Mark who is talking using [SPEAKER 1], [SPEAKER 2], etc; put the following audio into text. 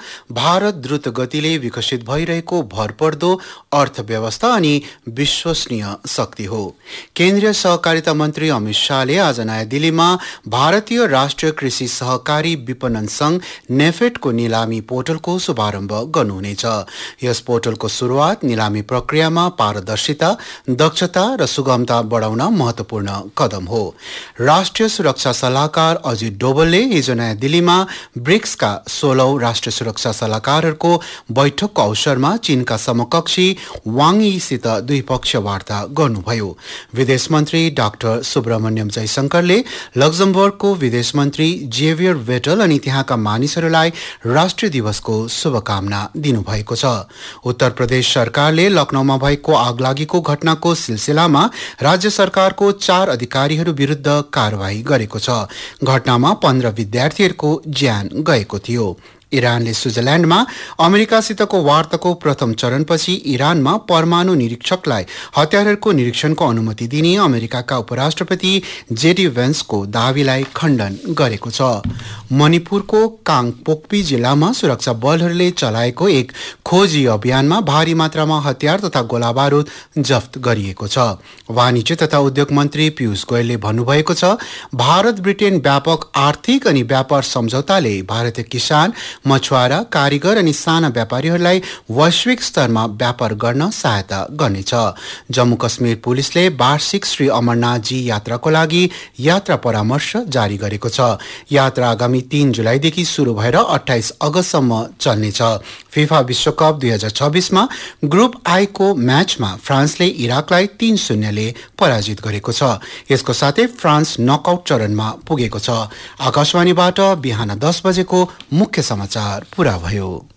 [SPEAKER 1] भारत द्रुत गतिले विकसित भइरहेको भरपर्दो अर्थव्यवस्था अनि विश्वसनीय शक्ति हो। केन्द्रीय सहकारिता मन्त्री अमित शाहले आज नयाँ दिल्लीमा भारतीय राष्ट्रिय कृषि सहकारी विपणन संघ नेफेडको निलामी पोर्टलको शुभारम्भ गर्नुहुनेछ। यस पोर्टलको शुरूआत निलामी प्रक्रियामा पारदर्शिता, दक्षता र सुगमता बढाउन महत्वपूर्ण कदम हो। राष्ट्रिय सुरक्षा सल्लाहकार अजित डोवलले हिजो नयाँ दिल्लीमा ब्रिक्सका 16औं राष्ट्रिय सुरक्षा सल्लाहकारहरूको बैठकको अवसरमा चीनका समकक्षी वाङ यीसित द्विपक्षीय वार्ता गर्नुभयो। विदेश मन्त्री डाक्टर सुब्रमण्यम जयशंकरले लक्जमबर्गको विदेश मन्त्री जेभियर भेटल अनि त्यहाँका मानिसहरूलाई राष्ट्रिय दिवसको शुभकामना दिनुभएको छ। उत्तर प्रदेश सरकारले लखनऊमा भएको आगलागीको घटनाको सिलसिलामा राज्य सरकारको 4 अधिकारीहरू विरुद्ध कारवाही गरेको छ। घटनामा 15 विद्यार्थीहरूको ज्यान गएको थियो। इरानले स्विजरल्याण्डमा अमेरिकासितको वार्ताको प्रथम चरणपछि इरानमा परमाणु निरीक्षकलाई हतियारहरूको निरीक्षणको अनुमति दिने अमेरिकाका उपराष्ट्रपति जेडी भेन्सको दावीलाई खण्डन गरेको छ। मणिपुरको काङपोक्पी जिल्लामा सुरक्षा बलहरूले चलाएको एक खोजी अभियानमा भारी मात्रामा हतियार तथा गोलाबारुद जफ्त गरिएको छ। वाणिज्य तथा उद्योग मन्त्री पीयूष गोयलले भन्नुभएको छ, भारत ब्रिटेन व्यापक आर्थिक अनि व्यापार सम्झौताले भारतीय किसान, मछुवारा, कारीगर अनि साना व्यापारीहरूलाई वैश्विक स्तरमा व्यापार गर्न सहायता गर्नेछ। जम्मू कश्मीर पुलिसले वार्षिक श्री अमरनाथजी यात्राको लागि यात्रा परामर्श जारी गरेको छ। यात्रा आगामी 3 जुलाईदेखि सुरु भएर 28 अगस्तसम्म चल्नेछ। फिफा विश्वकप 2026 मा ग्रुप आई को म्याचमा फ्रान्सले इराकलाई 3-0 ले पराजित गरेको छ। यसको साथै फ्रान्स नकआउट चरणमा पुगेको छ। आकाशवाणीबाट बिहान 10 बजेको मुख्य समाचार पूरा भयो।